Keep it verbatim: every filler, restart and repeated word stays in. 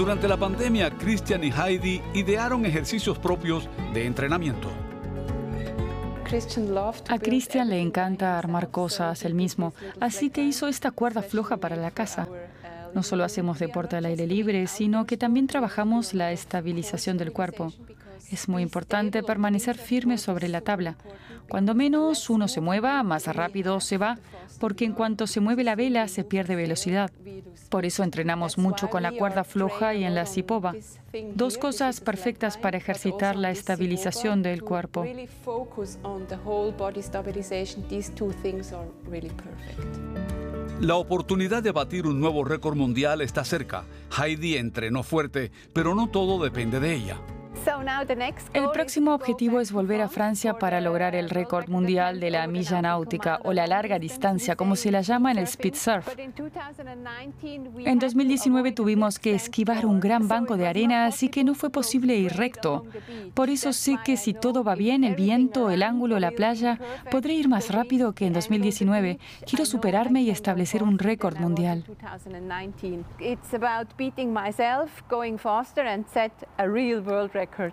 Durante la pandemia, Christian y Heidi idearon ejercicios propios de entrenamiento. A Christian le encanta armar cosas él mismo, así que hizo esta cuerda floja para la casa. No solo hacemos deporte al aire libre, sino que también trabajamos la estabilización del cuerpo. Es muy importante permanecer firme sobre la tabla. Cuando menos uno se mueva, más rápido se va, porque en cuanto se mueve la vela se pierde velocidad. Por eso entrenamos mucho con la cuerda floja y en la sipova. Dos cosas perfectas para ejercitar la estabilización del cuerpo. La oportunidad de batir un nuevo récord mundial está cerca. Heidi entrenó fuerte, pero no todo depende de ella. El próximo objetivo es volver a Francia para lograr el récord mundial de la milla náutica o la larga distancia, como se la llama en el speed surf. En dos mil diecinueve tuvimos que esquivar un gran banco de arena, así que no fue posible ir recto. Por eso sé que si todo va bien, el viento, el ángulo, la playa, podré ir más rápido que en dos mil diecinueve. Quiero superarme y establecer un récord mundial. It's about beating myself, going faster and set a real world record.